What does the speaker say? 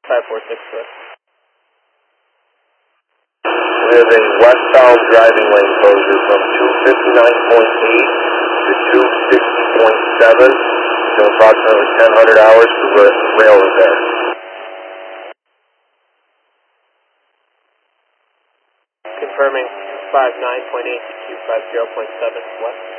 546 Swift. We have a westbound driving lane closure from 259.8 to 260.7 to approximately 1000 hours for rail repair. Confirming 259.8 to 250.7 West.